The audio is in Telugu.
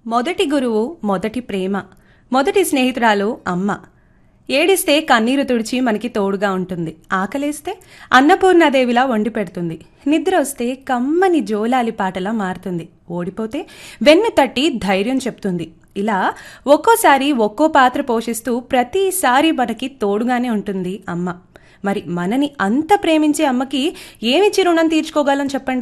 మొదటి గురువు, మొదటి ప్రేమ, మొదటి స్నేహితురాలు అమ్మ. ఏడిస్తే కన్నీరు తుడిచి మనకి తోడుగా ఉంటుంది. ఆకలేస్తే అన్నపూర్ణాదేవిలా వండి పెడుతుంది. నిద్ర వస్తే కమ్మని జోలాలి పాటలా మారుతుంది. ఓడిపోతే వెన్ను తట్టి ధైర్యం చెప్తుంది. ఇలా ఒక్కోసారి ఒక్కో పాత్ర పోషిస్తూ ప్రతిసారి మనకి తోడుగానే ఉంటుంది అమ్మ. మరి మనని అంత ప్రేమించే అమ్మకి ఏమిచ్చి రుణం తీర్చుకోగలం చెప్పండి.